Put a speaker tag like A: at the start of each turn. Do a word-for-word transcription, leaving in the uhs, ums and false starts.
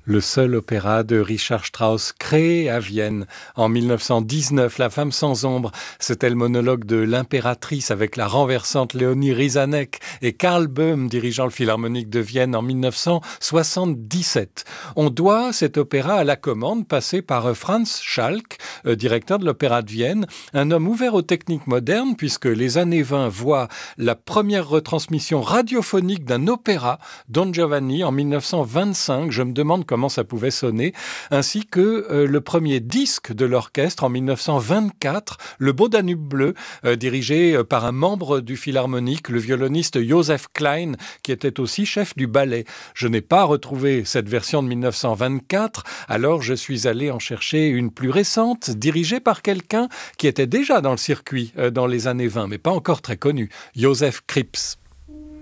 A: Le seul opéra de Richard Strauss créé à Vienne en mille neuf cent dix-neuf, La femme sans ombre, c'était le monologue de l'impératrice avec la renversante Léonie Rizanek et Karl Böhm dirigeant le Philharmonique de Vienne en mille neuf cent soixante-dix-sept. On doit cet opéra à la commande passée par Franz Schalk, directeur de l'Opéra de Vienne, un homme ouvert aux techniques modernes puisque les années vingt voient la première retransmission radiophonique d'un opéra, Don Giovanni, en mille neuf cent vingt-cinq. Je me demande comment ça pouvait sonner, ainsi que euh, le premier disque de l'orchestre en mille neuf cent vingt-quatre, Le Beau Danube bleu, euh, dirigé par un membre du Philharmonique, le violoniste Joseph Klein, qui était aussi chef du ballet. Je n'ai pas retrouvé cette version de mille neuf cent vingt-quatre, alors je suis allé en chercher une plus récente, dirigée par quelqu'un qui était déjà dans le circuit euh, dans les années vingt, mais pas encore très connu, Joseph Krips.